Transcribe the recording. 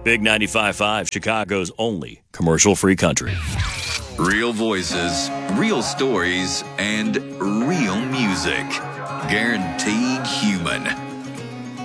Big 95.5, Chicago's only commercial-free country. Real voices, real stories, and real music. Guaranteed human.